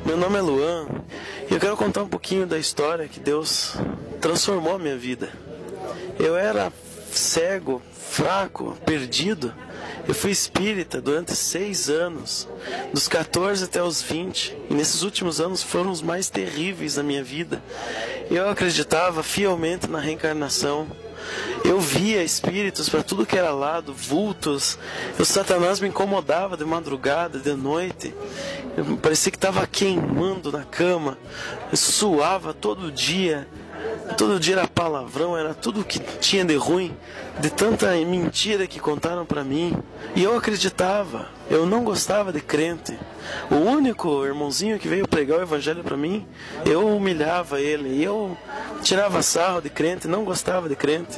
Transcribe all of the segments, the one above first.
Meu nome é Luan e eu quero contar um pouquinho da história que Deus transformou a minha vida. Eu era cego, fraco, perdido. Eu fui espírita durante 6 anos, dos 14 até os 20, e nesses últimos anos foram os mais terríveis da minha vida. Eu acreditava fielmente na reencarnação. Eu via espíritos para tudo que era lado, vultos. O Satanás me incomodava de madrugada, de noite. Parecia que estava queimando na cama. Eu suava todo dia. Todo dia era palavrão, era tudo que tinha de ruim, de tanta mentira que contaram para mim. E eu acreditava, eu não gostava de crente. O único irmãozinho que veio pregar o evangelho para mim, eu humilhava ele, eu tirava sarro de crente, não gostava de crente.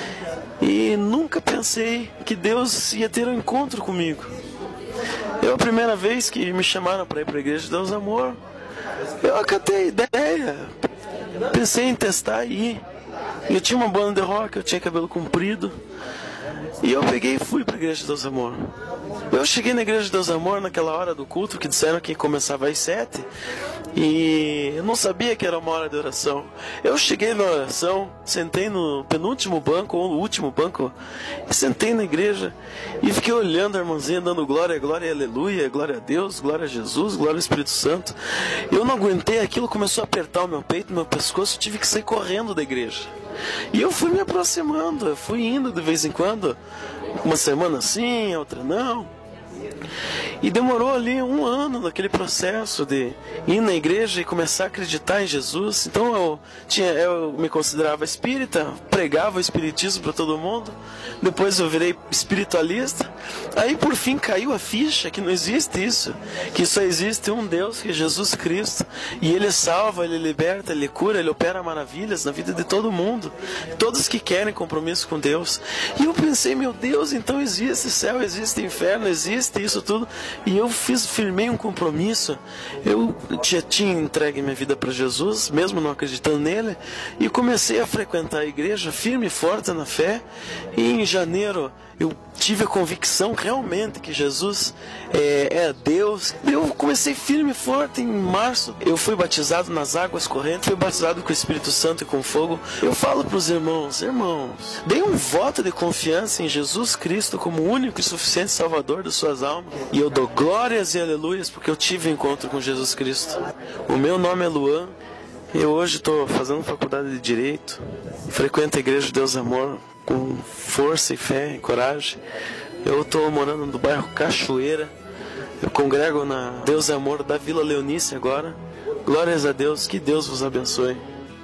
E nunca pensei que Deus ia ter um encontro comigo. A primeira vez que me chamaram para ir para a igreja de Deus Amor, eu acatei a ideia. Pensei em testar e ir. Eu tinha uma banda de rock, eu tinha cabelo comprido. E eu peguei e fui para a igreja de Deus Amor. Eu cheguei na igreja de Deus Amor naquela hora do culto, que disseram que começava às 7. E eu não sabia que era uma hora de oração. Eu cheguei na oração, sentei no penúltimo banco, ou no último banco, e sentei na igreja e fiquei olhando a irmãzinha, dando glória, glória, aleluia, glória a Deus, glória a Jesus, glória ao Espírito Santo. Eu não aguentei aquilo, começou a apertar o meu peito, meu pescoço, eu tive que sair correndo da igreja. E eu fui me aproximando, eu fui indo de vez em quando, uma semana sim, outra não. E demorou ali 1 ano naquele processo de ir na igreja e começar a acreditar em Jesus. Então eu me considerava espírita, pregava o espiritismo para todo mundo. Depois eu virei espiritualista. Aí por fim caiu a ficha que não existe isso, que só existe um Deus, que é Jesus Cristo. E Ele salva, Ele liberta, Ele cura, Ele opera maravilhas na vida de todo mundo, todos que querem compromisso com Deus. E eu pensei, meu Deus, então existe céu, existe inferno, existe isso tudo. E eu firmei um compromisso. Eu já tinha entregue minha vida para Jesus, mesmo não acreditando nele, e comecei a frequentar a igreja firme e forte na fé. E em janeiro eu tive a convicção realmente que Jesus é Deus. Eu comecei firme e forte. Em março eu fui batizado nas águas correntes, fui batizado com o Espírito Santo e com fogo. Eu falo para os irmãos, deem um voto de confiança em Jesus Cristo como o único e suficiente Salvador das suas almas. E eu dou glórias e aleluias porque eu tive um encontro com Jesus Cristo. O meu nome é Luan. Eu hoje estou fazendo faculdade de Direito, frequento a Igreja de Deus Amor com força e fé e coragem. Eu estou morando no bairro Cachoeira. Eu congrego na Deus Amor da Vila Leonice agora. Glórias a Deus, que Deus vos abençoe.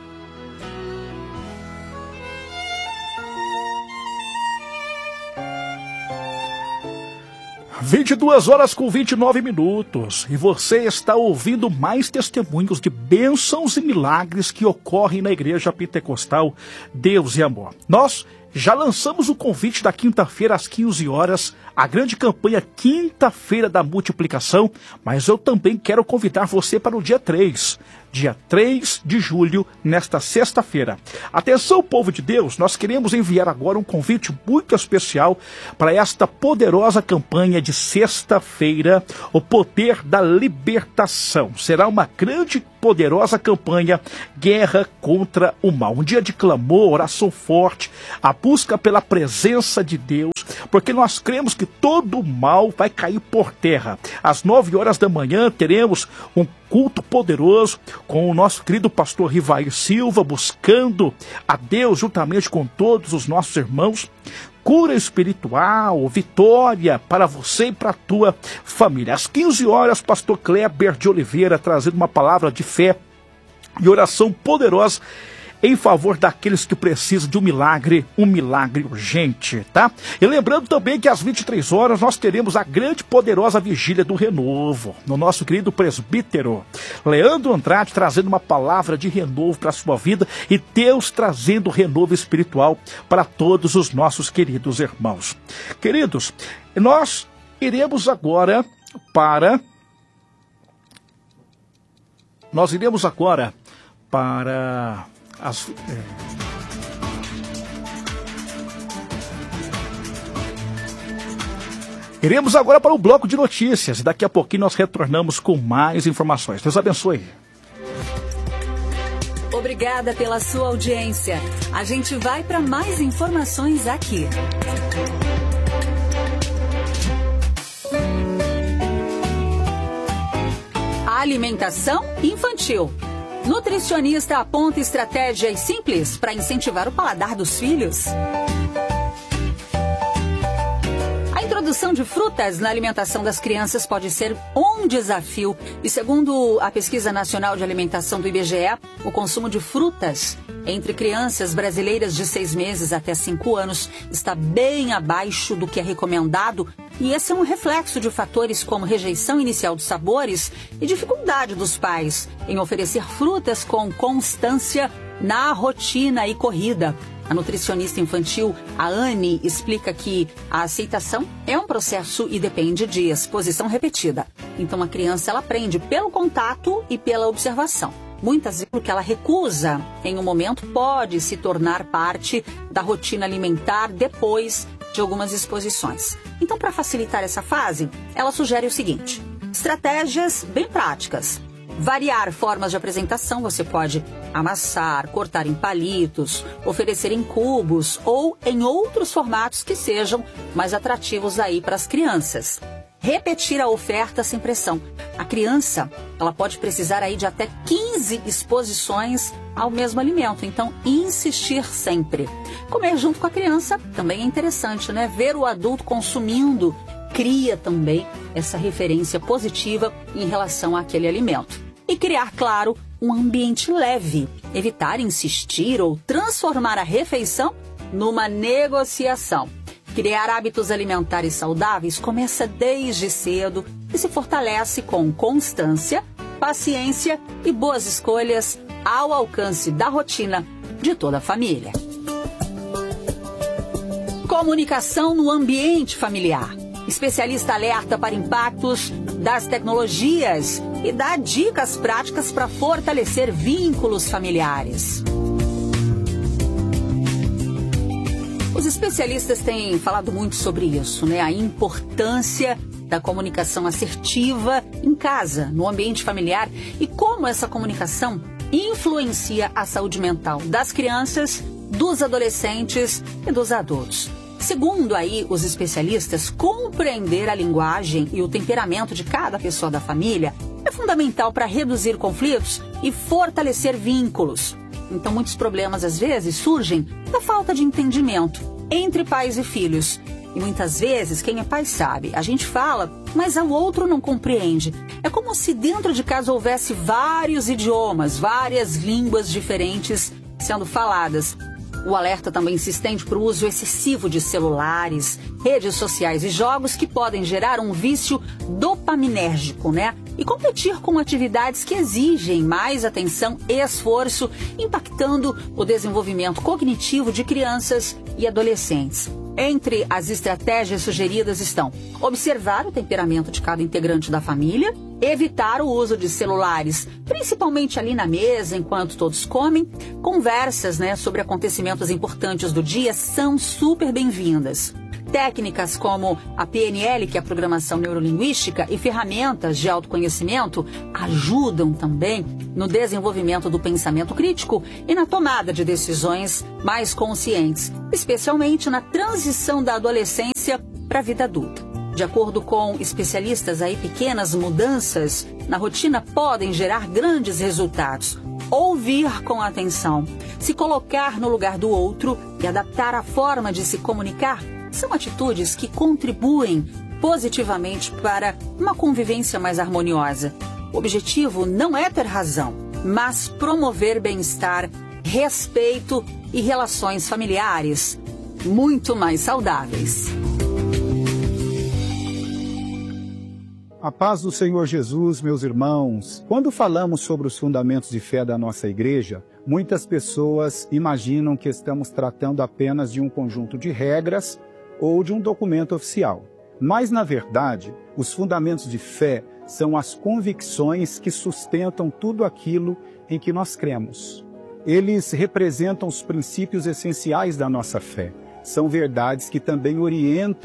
22h29 e você está ouvindo mais testemunhos de bênçãos e milagres que ocorrem na Igreja Pentecostal Deus e Amor. Nós já lançamos o convite da quinta-feira às 15 horas, a grande campanha Quinta-feira da Multiplicação, mas eu também quero convidar você para o dia 3 de julho, nesta sexta-feira. Atenção, povo de Deus, nós queremos enviar agora um convite muito especial para esta poderosa campanha de sexta-feira, o poder da libertação. Será uma grande, poderosa campanha, guerra contra o mal. Um dia de clamor, oração forte, a busca pela presença de Deus, porque nós cremos que todo o mal vai cair por terra. Às 9 horas da manhã teremos um culto poderoso com o nosso querido pastor Rivair Silva, buscando a Deus juntamente com todos os nossos irmãos. Cura espiritual, vitória para você e para a tua família. Às 15 horas, pastor Kleber de Oliveira trazendo uma palavra de fé e oração poderosa em favor daqueles que precisam de um milagre urgente, tá? E lembrando também que às 23 horas nós teremos a grande poderosa vigília do renovo, no nosso querido presbítero Leandro Andrade, trazendo uma palavra de renovo para a sua vida e Deus trazendo renovo espiritual para todos os nossos queridos irmãos. Queridos, nós iremos agora para Iremos agora para o bloco de notícias e daqui a pouquinho nós retornamos com mais informações. Deus abençoe. Obrigada pela sua audiência. A gente vai para mais informações aqui. Alimentação infantil. Nutricionista aponta estratégias simples para incentivar o paladar dos filhos. A introdução de frutas na alimentação das crianças pode ser um desafio. E segundo a Pesquisa Nacional de Alimentação do IBGE, o consumo de frutas entre crianças brasileiras de 6 meses até 5 anos está bem abaixo do que é recomendado. E esse é um reflexo de fatores como rejeição inicial dos sabores e dificuldade dos pais em oferecer frutas com constância na rotina e corrida. A nutricionista infantil, a Anne, explica que a aceitação é um processo e depende de exposição repetida. Então a criança ela aprende pelo contato e pela observação. Muitas vezes o que ela recusa em um momento pode se tornar parte da rotina alimentar depois de algumas exposições. Então, para facilitar essa fase, ela sugere o seguinte: estratégias bem práticas. Variar formas de apresentação, você pode amassar, cortar em palitos, oferecer em cubos ou em outros formatos que sejam mais atrativos aí para as crianças. Repetir a oferta sem pressão. A criança, ela pode precisar aí de até 15 exposições ao mesmo alimento, então insistir sempre. Comer junto com a criança também é interessante, né? Ver o adulto consumindo cria também essa referência positiva em relação àquele alimento. E criar, claro, um ambiente leve. Evitar insistir ou transformar a refeição numa negociação. Criar hábitos alimentares saudáveis começa desde cedo e se fortalece com constância, paciência e boas escolhas ao alcance da rotina de toda a família. Comunicação no ambiente familiar. Especialista alerta para impactos das tecnologias e dá dicas práticas para fortalecer vínculos familiares. Os especialistas têm falado muito sobre isso, né? A importância da comunicação assertiva em casa, no ambiente familiar e como essa comunicação influencia a saúde mental das crianças, dos adolescentes e dos adultos. Segundo aí os especialistas, compreender a linguagem e o temperamento de cada pessoa da família é fundamental para reduzir conflitos e fortalecer vínculos. Então, muitos problemas às vezes surgem da falta de entendimento entre pais e filhos. E muitas vezes, quem é pai sabe, a gente fala, mas o outro não compreende. É como se dentro de casa houvesse vários idiomas, várias línguas diferentes sendo faladas. O alerta também se estende para o uso excessivo de celulares, redes sociais e jogos que podem gerar um vício dopaminérgico, né? E competir com atividades que exigem mais atenção e esforço, impactando o desenvolvimento cognitivo de crianças e adolescentes. Entre as estratégias sugeridas estão observar o temperamento de cada integrante da família, evitar o uso de celulares, principalmente ali na mesa, enquanto todos comem. Conversas, sobre acontecimentos importantes do dia são super bem-vindas. Técnicas como a PNL, que é a Programação Neurolinguística, e ferramentas de autoconhecimento ajudam também no desenvolvimento do pensamento crítico e na tomada de decisões mais conscientes, especialmente na transição da adolescência para a vida adulta. De acordo com especialistas, pequenas mudanças na rotina podem gerar grandes resultados. Ouvir com atenção, se colocar no lugar do outro e adaptar a forma de se comunicar são atitudes que contribuem positivamente para uma convivência mais harmoniosa. O objetivo não é ter razão, mas promover bem-estar, respeito e relações familiares muito mais saudáveis. A paz do Senhor Jesus, meus irmãos. Quando falamos sobre os fundamentos de fé da nossa igreja, muitas pessoas imaginam que estamos tratando apenas de um conjunto de regras ou de um documento oficial. Mas, na verdade, os fundamentos de fé são as convicções que sustentam tudo aquilo em que nós cremos. Eles representam os princípios essenciais da nossa fé. São verdades que também orientam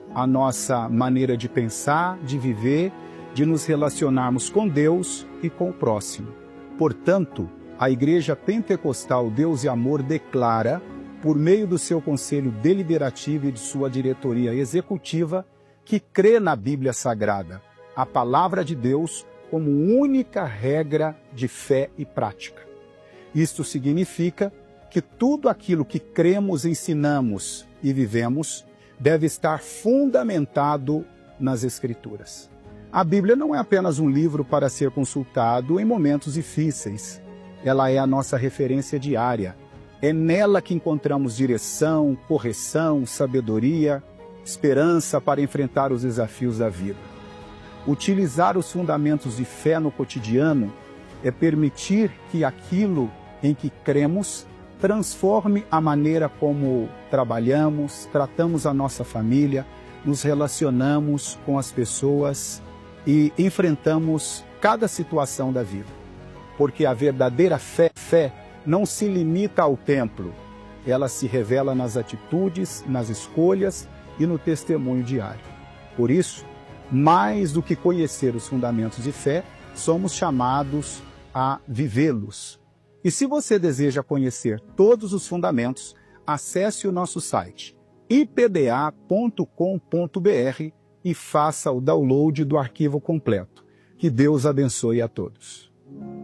a nossa maneira de pensar, de viver, de nos relacionarmos com Deus e com o próximo. Portanto, a Igreja Pentecostal Deus e Amor declara, por meio do seu Conselho Deliberativo e de sua diretoria executiva, que crê na Bíblia Sagrada, a Palavra de Deus, como única regra de fé e prática. Isto significa que tudo aquilo que cremos, ensinamos e vivemos deve estar fundamentado nas Escrituras. A Bíblia não é apenas um livro para ser consultado em momentos difíceis. Ela é a nossa referência diária. É nela que encontramos direção, correção, sabedoria, esperança para enfrentar os desafios da vida. Utilizar os fundamentos de fé no cotidiano é permitir que aquilo em que cremos transforme a maneira como trabalhamos, tratamos a nossa família, nos relacionamos com as pessoas e enfrentamos cada situação da vida. Porque a verdadeira fé não se limita ao templo, ela se revela nas atitudes, nas escolhas e no testemunho diário. Por isso, mais do que conhecer os fundamentos de fé, somos chamados a vivê-los. E se você deseja conhecer todos os fundamentos, acesse o nosso site ipda.com.br e faça o download do arquivo completo. Que Deus abençoe a todos.